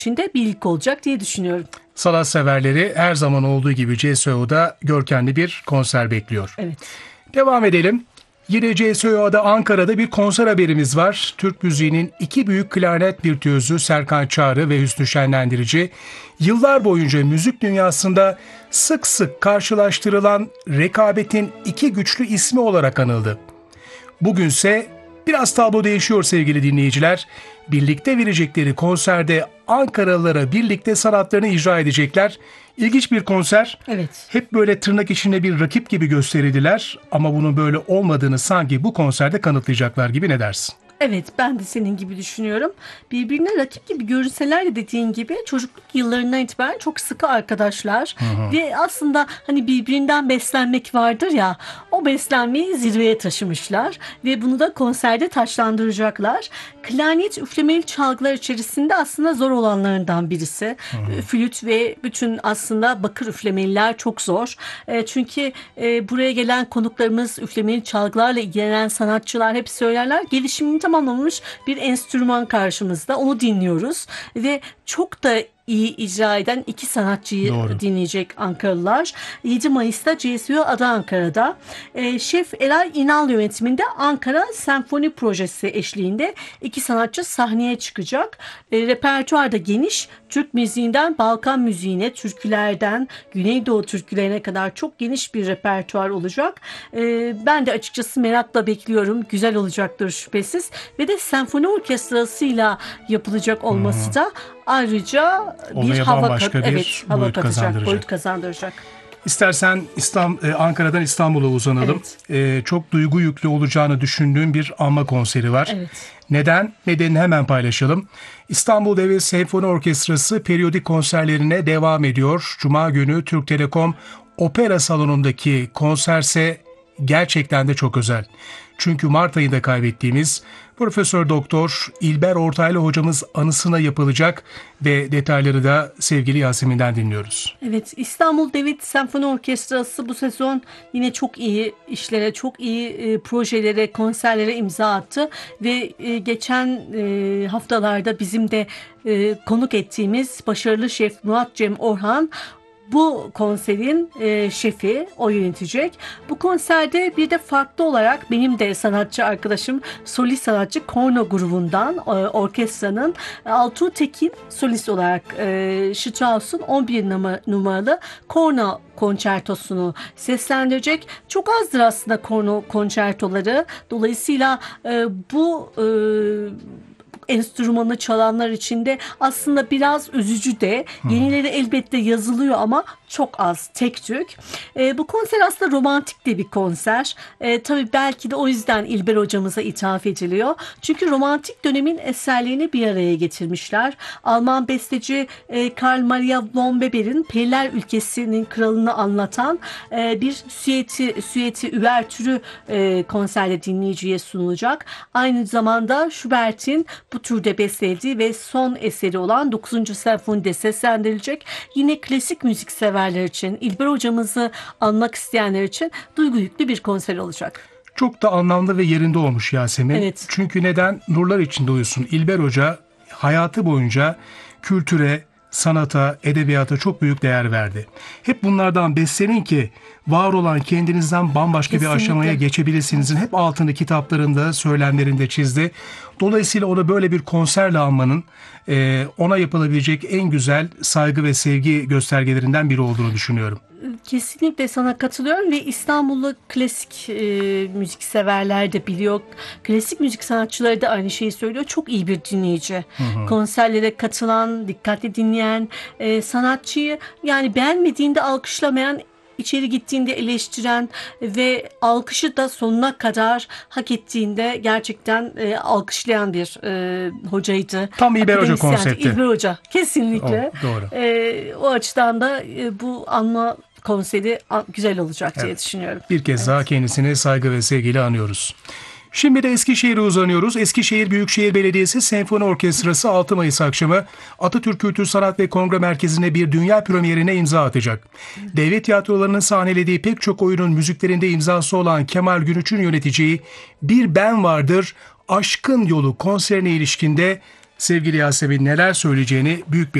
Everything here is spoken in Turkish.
içinde bir ilk olacak diye düşünüyorum. Sanat severleri her zaman olduğu gibi CSO'da görkemli bir konser bekliyor. Evet. Devam edelim. Yine CSO'da Ankara'da bir konser haberimiz var. Türk müziğinin iki büyük klarnet virtüözü Serkan Çağrı ve Hüsnü Şenlendirici, yıllar boyunca müzik dünyasında sık sık karşılaştırılan rekabetin iki güçlü ismi olarak anıldı. Bugünse biraz tablo değişiyor sevgili dinleyiciler. Birlikte verecekleri konserde Ankaralılara birlikte sanatlarını icra edecekler. İlginç bir konser. Evet. Hep böyle tırnak içinde bir rakip gibi gösterildiler ama bunun böyle olmadığını sanki bu konserde kanıtlayacaklar gibi, ne dersin? Evet, ben de senin gibi düşünüyorum. Birbirine rakip gibi görünseler de dediğin gibi çocukluk yıllarından itibaren çok sıkı arkadaşlar. Ve aslında hani birbirinden beslenmek vardır ya, o beslenmeyi zirveye taşımışlar. Ve bunu da konserde taşlandıracaklar. Klarnet üflemeli çalgılar içerisinde aslında zor olanlarından birisi. Flüt ve bütün aslında bakır üflemeliler çok zor. Çünkü buraya gelen konuklarımız, üflemeli çalgılarla ilgilenen sanatçılar hep söylerler. Gelişimini tamamlamış bir enstrüman karşımızda. Onu dinliyoruz ve çok da iyi icra eden iki sanatçıyı dinleyecek Ankaralılar. 7 Mayıs'ta CSO Ada Ankara'da. Şef Eray İnal yönetiminde Ankara Senfoni Projesi eşliğinde iki sanatçı sahneye çıkacak. Repertuar da geniş. Türk müziğinden Balkan müziğine, türkülerden Güneydoğu türkülerine kadar çok geniş bir repertuar olacak. Ben de açıkçası merakla bekliyorum. Güzel olacaktır şüphesiz. Ve de senfoni orkestrasıyla yapılacak olması da ayrıca bir hava katacak, boyut kazandıracak. İstersen Ankara'dan İstanbul'a uzanalım. Evet. Çok duygu yüklü olacağını düşündüğüm bir anma konseri var. Evet. Neden? Nedenini hemen paylaşalım. İstanbul Devlet Senfoni Orkestrası periyodik konserlerine devam ediyor. Cuma günü Türk Telekom Opera Salonu'ndaki konserse gerçekten de çok özel. Çünkü Mart ayında kaybettiğimiz Profesör Doktor İlber Ortaylı hocamız anısına yapılacak ve detayları da sevgili Yasemin'den dinliyoruz. Evet, İstanbul Devlet Senfoni Orkestrası bu sezon yine çok iyi işlere, çok iyi projelere, konserlere imza attı ve geçen haftalarda bizim de konuk ettiğimiz başarılı şef Murat Cem Orhan bu konserin şefi, o yönetecek. Bu konserde bir de farklı olarak benim de sanatçı arkadaşım, solist sanatçı Korno grubundan orkestranın Altuğ Tekin solist olarak Strauss'un 11 numaralı Korno konçertosunu seslendirecek. Çok azdır aslında Korno konçertoları. Dolayısıyla bu enstrümanı çalanlar için de aslında biraz üzücü de. Yenileri elbette yazılıyor ama çok az, tek tük. Bu konser aslında romantik de bir konser. Tabii belki de o yüzden İlber hocamıza ithaf ediliyor. Çünkü romantik dönemin eserlerini bir araya getirmişler. Alman besteci Karl Maria von Weber'in Periler Ülkesi'nin kralını anlatan bir süeti üvertürü konserde dinleyiciye sunulacak. Aynı zamanda Schubert'in bu türde bestelediği ve son eseri olan 9. Senfoni'de seslendirilecek. Yine klasik müzik severler için, İlber hocamızı anmak isteyenler için duygu yüklü bir konser olacak. Çok da anlamlı ve yerinde olmuş Yasemin. Evet. Çünkü neden? Nurlar içinde uyusun. İlber Hoca hayatı boyunca kültüre, sanata, edebiyata çok büyük değer verdi. Hep bunlardan beslenin ki var olan kendinizden bambaşka Kesinlikle. bir aşamaya geçebilirsinizin hep altını kitaplarında, söylemlerinde çizdi. Dolayısıyla onu böyle bir konserle anmanın ona yapılabilecek en güzel saygı ve sevgi göstergelerinden biri olduğunu düşünüyorum. Kesinlikle sana katılıyorum ve İstanbullu klasik müzik severler de biliyor. Klasik müzik sanatçıları da aynı şeyi söylüyor. Çok iyi bir dinleyici. Konserlere katılan, dikkatli dinleyen, sanatçıyı yani beğenmediğinde alkışlamayan, içeri gittiğinde eleştiren ve alkışı da sonuna kadar hak ettiğinde gerçekten alkışlayan bir hocaydı. Tam İlber Hoca konsepti. İlber Hoca kesinlikle. Doğru. O açıdan da bu anma konseri güzel olacak diye düşünüyorum. Bir kez daha kendisine saygı ve sevgiyle anıyoruz. Şimdi de Eskişehir'e uzanıyoruz. Eskişehir Büyükşehir Belediyesi Senfoni Orkestrası 6 Mayıs akşamı Atatürk Kültür Sanat ve Kongre Merkezi'nde bir dünya premierine imza atacak. Devlet tiyatrolarının sahnelediği pek çok oyunun müziklerinde imzası olan Kemal Günüç'ün yöneteceği Bir Ben Vardır, Aşkın Yolu konserine ilişkinde Sevgili Yasemin neler söyleyeceğini büyük bir